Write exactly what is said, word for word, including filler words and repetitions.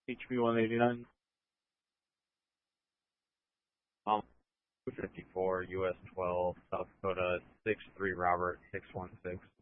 H B one eighty-nine. Um, two fifty-four, U S twelve, South Dakota, six three Robert, six one six.